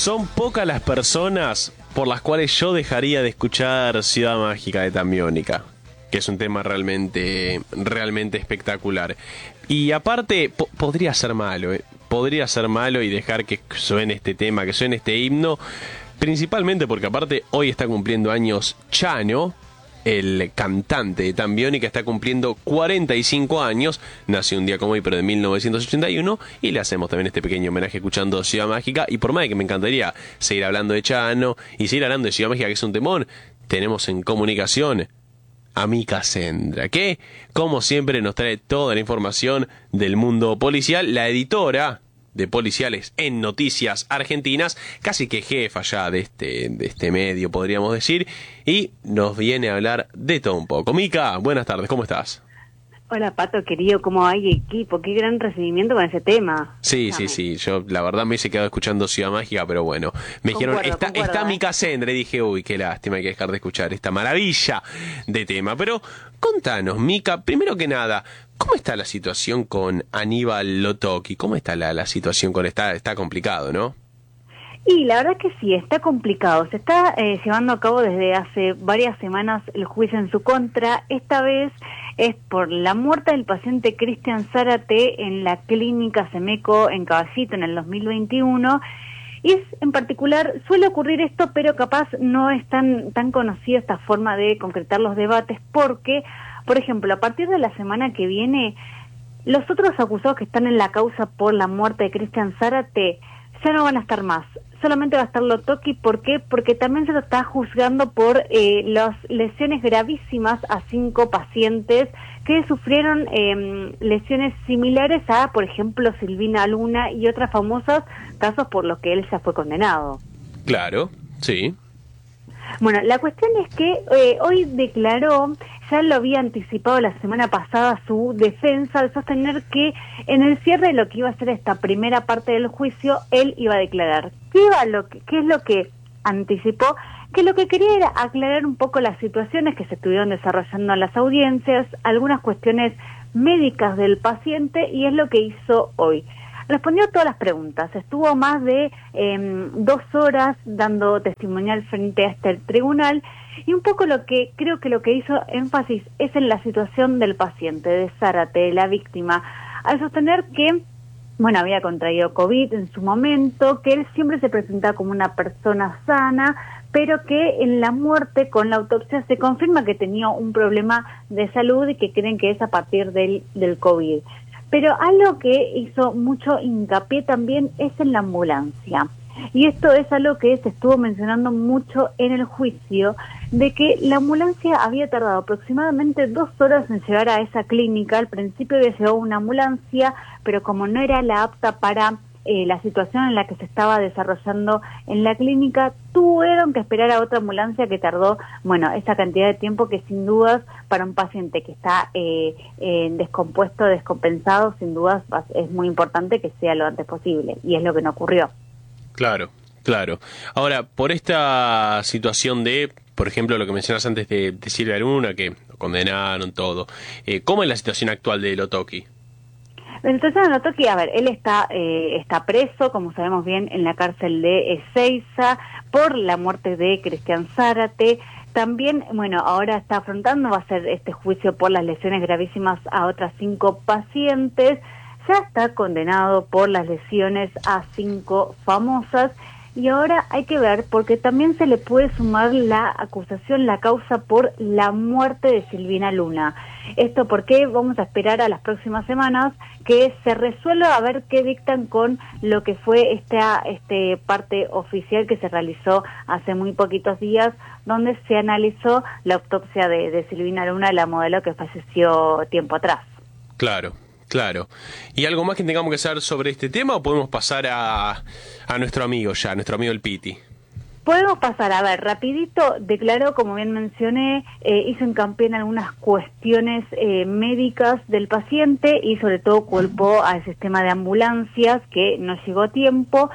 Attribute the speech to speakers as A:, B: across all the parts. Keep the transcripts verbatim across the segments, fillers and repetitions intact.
A: Son pocas las personas por las cuales yo dejaría de escuchar Ciudad Mágica de Tambiónica, que es un tema realmente, realmente espectacular. Y aparte, po- podría ser malo, ¿eh? Podría ser malo y dejar que suene este tema, que suene este himno, principalmente porque aparte hoy está cumpliendo años Chano, el cantante de Tambiónica, está cumpliendo cuarenta y cinco años, nació un día como hoy, pero de mil novecientos ochenta y uno, y le hacemos también este pequeño homenaje escuchando Ciudad Mágica. Y por más de que me encantaría seguir hablando de Chano y seguir hablando de Ciudad Mágica, que es un temón, tenemos en comunicación a Mica Sendra, que como siempre nos trae toda la información del mundo policial, la editora de policiales en Noticias Argentinas, casi que jefa ya de este, de este medio, podríamos decir, y nos viene a hablar de todo un poco. Mica, buenas tardes, ¿cómo estás?
B: Hola Pato, querido, ¿cómo hay equipo? Qué gran recibimiento con ese tema.
A: Sí, sí, sí, yo la verdad me hubiese quedado escuchando Ciudad Mágica, pero bueno, me dijeron,
B: Concuerdo,
A: está,
B: concuerdo,
A: está
B: ¿eh?
A: Mica Sendra, y dije, uy, qué lástima, hay que dejar de escuchar esta maravilla de tema. Pero contanos, Mica, primero que nada, ¿cómo está la situación con Aníbal Lotoki? ¿Cómo está la, la situación con esta? Está complicado, ¿no?
B: Y la verdad que sí, está complicado. Se está eh, llevando a cabo desde hace varias semanas el juicio en su contra. Esta vez es por la muerte del paciente Cristian Zárate en la clínica Semeco en Caballito en el dos mil veintiuno. Y es, en particular, suele ocurrir esto, pero capaz no es tan, tan conocida esta forma de concretar los debates porque, por ejemplo, a partir de la semana que viene, los otros acusados que están en la causa por la muerte de Cristian Zárate ya no van a estar más. Solamente va a estar Lotoki. ¿Por qué? Porque también se lo está juzgando por eh, las lesiones gravísimas a cinco pacientes que sufrieron eh, lesiones similares a, por ejemplo, Silvina Luna y otras famosas casos por los que él ya fue condenado.
A: Claro, sí.
B: Bueno, la cuestión es que eh, hoy declaró, ya lo había anticipado la semana pasada, su defensa de sostener que en el cierre de lo que iba a ser esta primera parte del juicio, él iba a declarar. ¿Qué, iba lo que, qué es lo que anticipó? Que lo que quería era aclarar un poco las situaciones que se estuvieron desarrollando en las audiencias, algunas cuestiones médicas del paciente, y es lo que hizo hoy. Respondió a todas las preguntas, estuvo más de eh, dos horas dando testimonial frente a este tribunal, y un poco lo que creo que lo que hizo énfasis es en la situación del paciente, de Zárate, de la víctima, al sostener que, bueno, había contraído COVID en su momento, que él siempre se presentaba como una persona sana, pero que en la muerte, con la autopsia, se confirma que tenía un problema de salud y que creen que es a partir del, del COVID. Pero algo que hizo mucho hincapié también es en la ambulancia. Y esto es algo que se estuvo mencionando mucho en el juicio, de que la ambulancia había tardado aproximadamente dos horas en llegar a esa clínica. Al principio había llegado una ambulancia, pero como no era la apta para eh, la situación en la que se estaba desarrollando en la clínica, tuvieron que esperar a otra ambulancia que tardó, bueno, esa cantidad de tiempo que sin dudas para un paciente que está eh, eh, descompuesto, descompensado, sin dudas es muy importante que sea lo antes posible, y es lo que no ocurrió.
A: Claro, claro. Ahora, por esta situación de, por ejemplo, lo que mencionas antes de, de Silvia Luna, que lo condenaron todo, eh, ¿cómo es la situación actual de Lotoki?
B: Entonces, Lotoki, a ver, él está eh, está preso, como sabemos bien, en la cárcel de Ezeiza por la muerte de Cristian Zárate. También, bueno, ahora está afrontando, va a ser este juicio por las lesiones gravísimas a otras cinco pacientes. Ya está condenado por las lesiones a cinco famosas. Y ahora hay que ver, porque también se le puede sumar la acusación, la causa por la muerte de Silvina Luna. Esto porque vamos a esperar a las próximas semanas que se resuelva, a ver qué dictan con lo que fue esta este parte oficial que se realizó hace muy poquitos días, donde se analizó la autopsia de, de Silvina Luna, la modelo que falleció tiempo atrás.
A: Claro. Claro. ¿Y algo más que tengamos que saber sobre este tema o podemos pasar a, a nuestro amigo ya, a nuestro amigo el Piti?
B: Podemos pasar, a ver, rapidito, declaró, como bien mencioné, eh, hizo hincapié en algunas cuestiones eh, médicas del paciente y sobre todo culpó al sistema de ambulancias que no llegó a tiempo.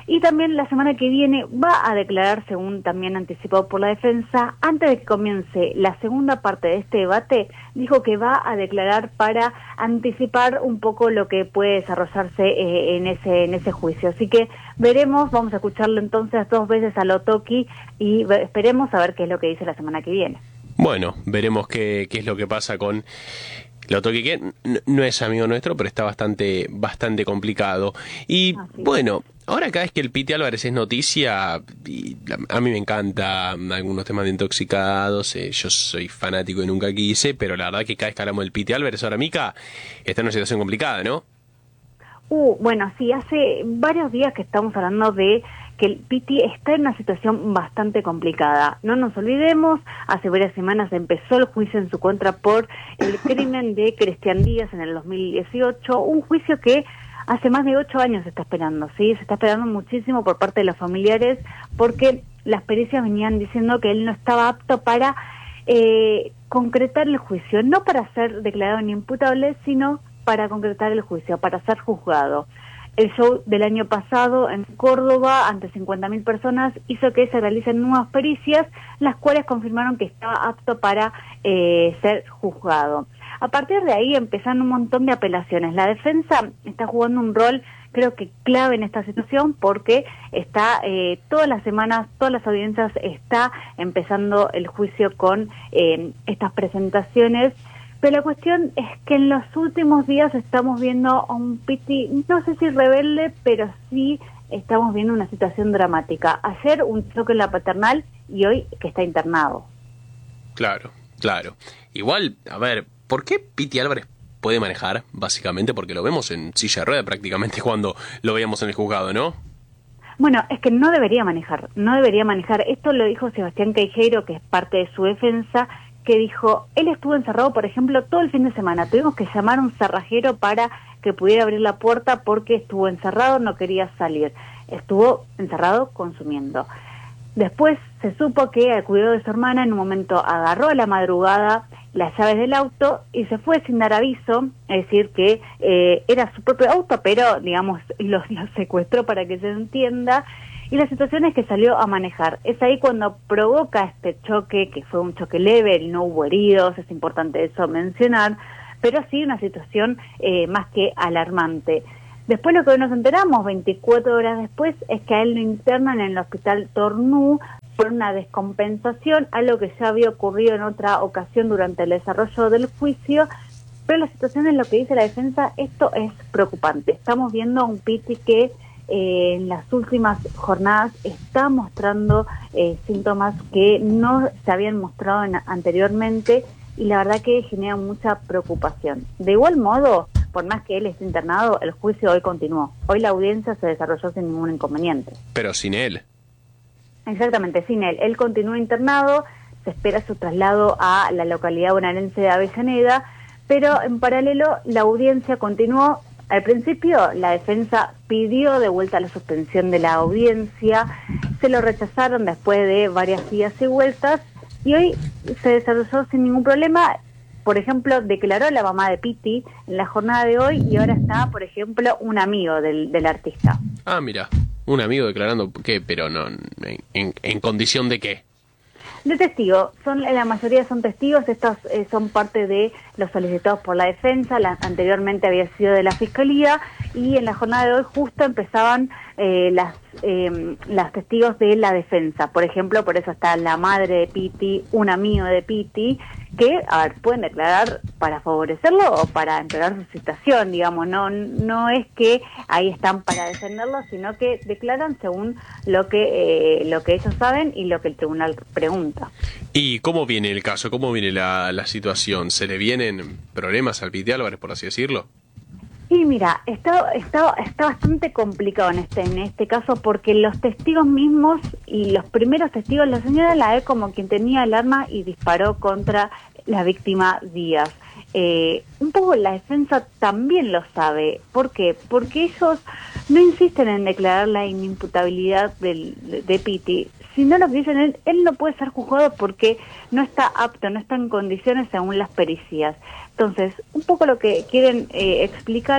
B: Y también la semana que viene va a declarar, según también anticipado por la defensa, antes de que comience la segunda parte de este debate, dijo que va a declarar para anticipar un poco lo que puede desarrollarse eh, en ese en ese juicio. Así que veremos, vamos a escucharlo entonces dos veces a Lotoki y esperemos a ver qué es lo que dice la semana que viene.
A: Bueno, veremos qué, qué es lo que pasa con Lotoki, que no es amigo nuestro, pero está bastante bastante complicado. Y ah, sí. Bueno, ahora cada vez que el Piti Álvarez es noticia, y a mí me encanta algunos temas de intoxicados, eh, yo soy fanático y nunca quise, pero la verdad que cada vez que hablamos del Piti Álvarez, ahora Mica, está en una situación complicada, ¿no?
B: Uh, bueno, sí, hace varios días que estamos hablando de que el Piti está en una situación bastante complicada. No nos olvidemos, hace varias semanas empezó el juicio en su contra por el crimen de Cristian Díaz en el dos mil dieciocho, un juicio que hace más de ocho años se está esperando, ¿sí? Se está esperando muchísimo por parte de los familiares porque las pericias venían diciendo que él no estaba apto para eh, concretar el juicio, no para ser declarado inimputable, sino para concretar el juicio, para ser juzgado. El show del año pasado en Córdoba, ante cincuenta mil personas, hizo que se realicen nuevas pericias, las cuales confirmaron que estaba apto para eh, ser juzgado. A partir de ahí empezaron un montón de apelaciones. La defensa está jugando un rol, creo que clave en esta situación, porque está eh, todas las semanas, todas las audiencias, está empezando el juicio con eh, estas presentaciones. Pero la cuestión es que en los últimos días estamos viendo a un Piti, no sé si rebelde, pero sí estamos viendo una situación dramática. Ayer un choque en la paternal y hoy que está internado.
A: Claro, claro. Igual, a ver, ¿por qué Piti Álvarez puede manejar? Básicamente porque lo vemos en silla de rueda prácticamente cuando lo veíamos en el juzgado, ¿no?
B: Bueno, es que no debería manejar, no debería manejar. Esto lo dijo Sebastián Queijeiro, que es parte de su defensa, que dijo, él estuvo encerrado, por ejemplo, todo el fin de semana. Tuvimos que llamar a un cerrajero para que pudiera abrir la puerta porque estuvo encerrado, no quería salir. Estuvo encerrado consumiendo. Después se supo que al cuidado de su hermana en un momento agarró a la madrugada las llaves del auto y se fue sin dar aviso, es decir, que eh, era su propio auto, pero, digamos, lo, lo secuestró para que se entienda. Y la situación es que salió a manejar. Es ahí cuando provoca este choque, que fue un choque leve, no hubo heridos, es importante eso mencionar, pero sí una situación eh, más que alarmante. Después lo que nos enteramos, veinticuatro horas después, es que a él lo internan en el hospital Tornú por una descompensación, algo que ya había ocurrido en otra ocasión durante el desarrollo del juicio, pero la situación es lo que dice la defensa, esto es preocupante. Estamos viendo a un Piti que Eh, en las últimas jornadas está mostrando eh, síntomas que no se habían mostrado en, anteriormente y la verdad que genera mucha preocupación. De igual modo, por más que él esté internado, el juicio hoy continuó. Hoy la audiencia se desarrolló sin ningún inconveniente.
A: Pero sin él.
B: Exactamente, sin él. Él continúa internado, se espera su traslado a la localidad bonaerense de Avellaneda, pero en paralelo la audiencia continuó. Al principio, la defensa pidió de vuelta la suspensión de la audiencia, se lo rechazaron después de varias idas y vueltas, y hoy se desarrolló sin ningún problema. Por ejemplo, declaró la mamá de Piti en la jornada de hoy, y ahora está, por ejemplo, un amigo del, del artista.
A: Ah, mira, un amigo declarando, ¿qué? Pero no, ¿en, en condición de qué?
B: De testigo, son, la mayoría son testigos, estos eh, son parte de los solicitados por la defensa, la, anteriormente había sido de la fiscalía, y en la jornada de hoy justo empezaban eh, las, eh, las testigos de la defensa. Por ejemplo, por eso está la madre de Piti, un amigo de Piti, que, a ver, pueden declarar para favorecerlo o para empeorar su situación, digamos, no no es que ahí están para defenderlo, sino que declaran según lo que eh, lo que ellos saben y lo que el tribunal pregunta.
A: ¿Y cómo viene el caso? ¿Cómo viene la, la situación? ¿Se le vienen problemas al Piti Álvarez, por así decirlo?
B: Sí, mira, está, está, está bastante complicado en este, en este caso porque los testigos mismos y los primeros testigos, la señora la ve como quien tenía el arma y disparó contra la víctima Díaz. Eh, un poco la defensa también lo sabe. ¿Por qué? Porque ellos no insisten en declarar la inimputabilidad del, de, de Piti, sino lo que dicen es, él no puede ser juzgado porque no está apto, no está en condiciones según las pericias. Entonces, un poco lo que quieren eh, explicar es,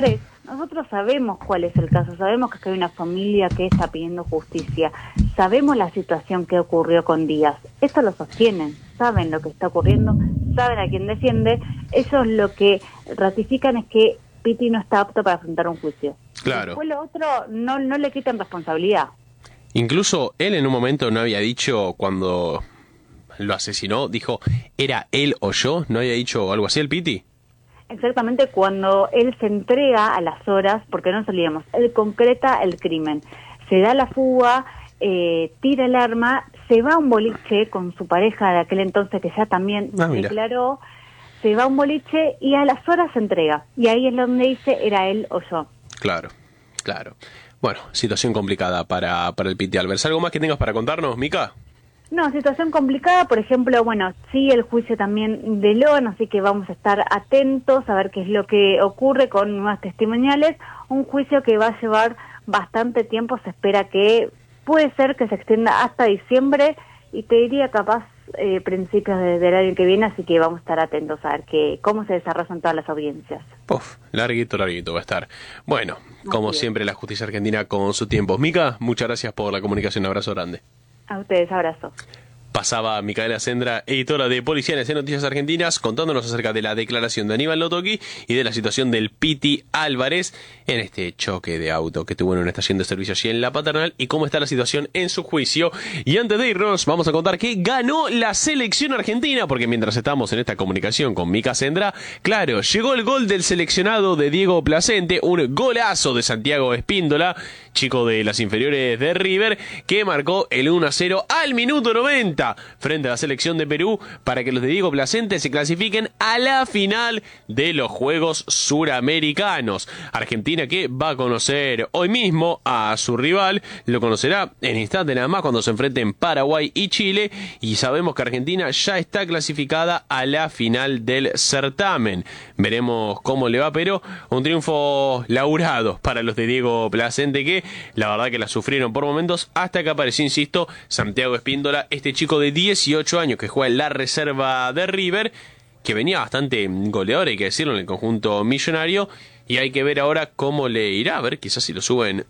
B: Nosotros sabemos cuál es el caso, sabemos que hay una familia que está pidiendo justicia, sabemos la situación que ocurrió con Díaz. Esto lo sostienen, saben lo que está ocurriendo, saben a quién defiende. Ellos lo que ratifican es que Pitti no está apto para afrontar un juicio.
A: Claro.
B: Después lo otro, no, no le quitan responsabilidad.
A: Incluso él en un momento no había dicho, cuando lo asesinó, dijo, ¿era él o yo? ¿No había dicho algo así el Pitti?
B: Exactamente, cuando él se entrega a las horas, porque no nos olvidemos, él concreta el crimen, se da la fuga, eh, tira el arma, se va a un boliche con su pareja de aquel entonces que ya también
A: ah,
B: declaró, se va a un boliche y a las horas se entrega. Y ahí es donde dice, era él o yo.
A: Claro, claro. Bueno, situación complicada para, para el Pitti Alberts. ¿Algo más que tengas para contarnos, Mica?
B: No, situación complicada, por ejemplo, bueno, sí, el juicio también de Logan, así que vamos a estar atentos a ver qué es lo que ocurre con nuevas testimoniales, un juicio que va a llevar bastante tiempo, se espera que puede ser que se extienda hasta diciembre y te diría capaz eh, principios de, del año que viene, así que vamos a estar atentos a ver que, cómo se desarrollan todas las audiencias.
A: Puf, larguito, larguito va a estar. Bueno, como
B: Así
A: siempre, la justicia argentina con su tiempo. Mica, muchas gracias por la comunicación, abrazo grande.
B: A ustedes, abrazo.
A: Pasaba Micaela Sendra, editora de Policiales de Noticias Argentinas, contándonos acerca de la declaración de Aníbal Lotoki y de la situación del Pitti Álvarez en este choque de auto que tuvo en una estación de servicio allí en La Paternal y cómo está la situación en su juicio. Y antes de irnos, vamos a contar que ganó la selección argentina, porque mientras estamos en esta comunicación con Mica Sendra, claro, llegó el gol del seleccionado de Diego Placente, un golazo de Santiago Espíndola, chico de las inferiores de River, que marcó el uno a cero al minuto noventa. Frente a la selección de Perú para que los de Diego Placente se clasifiquen a la final de los Juegos Suramericanos. Argentina que va a conocer hoy mismo a su rival, lo conocerá en instante nada más cuando se enfrenten Paraguay y Chile, y sabemos que Argentina ya está clasificada a la final del certamen. Veremos cómo le va, pero un triunfo laburado para los de Diego Placente que la verdad que la sufrieron por momentos hasta que apareció, insisto, Santiago Espíndola, este chico de dieciocho años que juega en la reserva de River, que venía bastante goleador, hay que decirlo, en el conjunto millonario, y hay que ver ahora cómo le irá, a ver, quizás si lo suben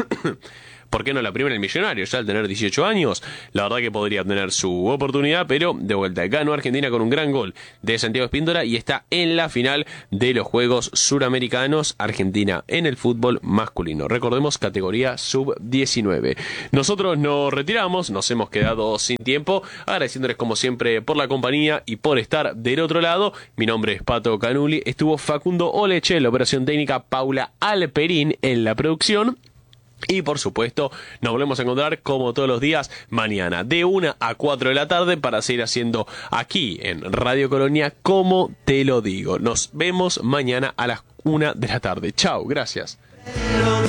A: ¿por qué no la primera el Millonario? Ya al tener dieciocho años, la verdad que podría tener su oportunidad, pero de vuelta ganó Argentina con un gran gol de Santiago Espíndola y está en la final de los Juegos Suramericanos. Argentina en el fútbol masculino. Recordemos, categoría sub diecinueve. Nosotros nos retiramos, nos hemos quedado sin tiempo, agradeciéndoles como siempre por la compañía y por estar del otro lado. Mi nombre es Pato Canuli, estuvo Facundo Oleche en la operación técnica, Paula Alperín en la producción. Y por supuesto, nos volvemos a encontrar como todos los días mañana de una a cuatro de la tarde para seguir haciendo aquí en Radio Colonia Como Te Lo Digo. Nos vemos mañana a las una de la tarde. Chao, gracias.